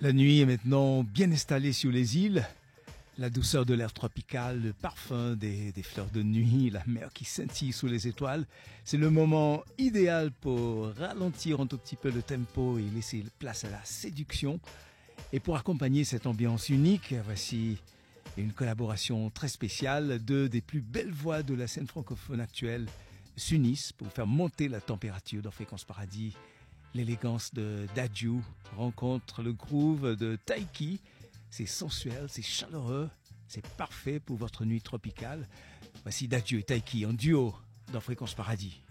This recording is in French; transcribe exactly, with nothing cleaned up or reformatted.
La nuit est maintenant bien installée sur les îles. La douceur de l'air tropical, le parfum des, des fleurs de nuit, la mer qui scintille sous les étoiles. C'est le moment idéal pour ralentir un tout petit peu le tempo et laisser place à la séduction. Et pour accompagner cette ambiance unique, voici une collaboration très spéciale. Deux des plus belles voix de la scène francophone actuelle s'unissent pour faire monter la température dans Fréquence Paradis. L'élégance de Dadju rencontre le groove de Taiki. C'est sensuel, c'est chaleureux, c'est parfait pour votre nuit tropicale. Voici Dadju et Taiki en duo dans Fréquence Paradis.